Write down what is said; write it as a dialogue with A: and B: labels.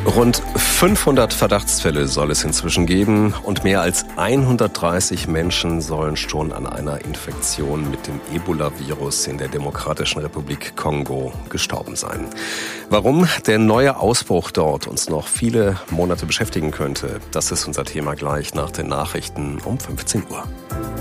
A: Rund 500 Verdachtsfälle soll es inzwischen geben und mehr als 130 Menschen sollen schon an einer Infektion mit dem Ebola-Virus in der Demokratischen Republik Kongo gestorben sein. Warum der neue Ausbruch dort uns noch viele Monate beschäftigen könnte, das ist unser Thema gleich nach den Nachrichten um 15 Uhr.